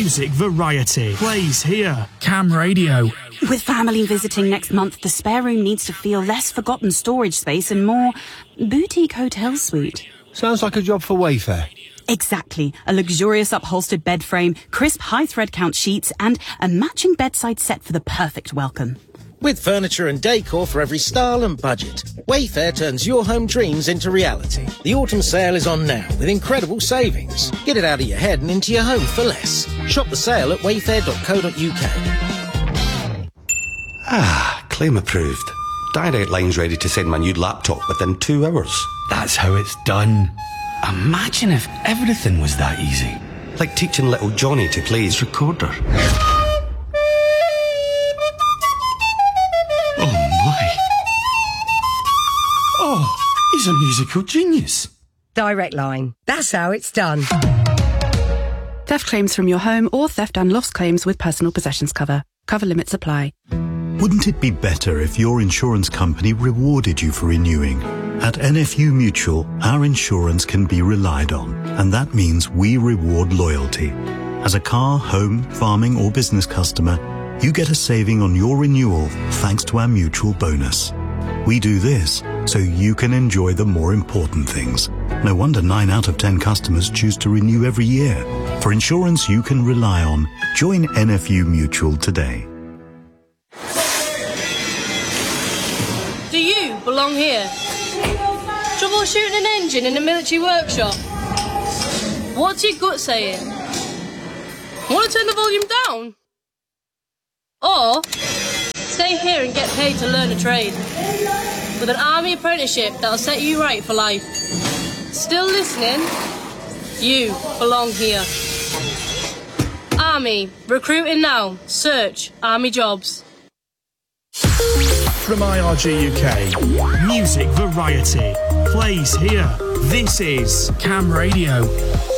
Music variety plays here. Cam Radio. With family visiting next month, the spare room needs to feel less forgotten storage space and more boutique hotel suite. Sounds like a job for Wayfair. Exactly. A luxurious upholstered bed frame, crisp high thread count sheets, and a matching bedside set for the perfect welcome. With furniture and decor for every style and budget, Wayfair turns your home dreams into reality. The autumn sale is on now with incredible savings. Get it out of your head and into your home for less. Shop the sale at wayfair.co.uk. Claim approved. Direct Line's ready to send my new laptop within 2 hours. That's how it's done. Imagine if everything was that easy. Like teaching little Johnny to play his recorder. Oh my. Oh, he's a musical genius. Direct Line. That's how it's done. Theft claims from your home or theft and loss claims with personal possessions cover. Cover limits apply. Wouldn't it be better if your insurance company rewarded you for renewing? At NFU Mutual, our insurance can be relied on, and that means we reward loyalty. As a car, home, farming or business customer, you get a saving on your renewal thanks to our mutual bonus. We do this so you can enjoy the more important things. No wonder 9 out of 10 customers choose to renew every year. For insurance you can rely on, join NFU Mutual today. Do you belong here? Troubleshooting an engine in a military workshop? What's your gut saying? Want to turn the volume down? Or stay here and get paid to learn a trade with an army apprenticeship that'll set you right for life. Still listening? You belong here. Army, recruiting now. Search Army Jobs. From IRG UK, music variety plays here. This is Cam Radio.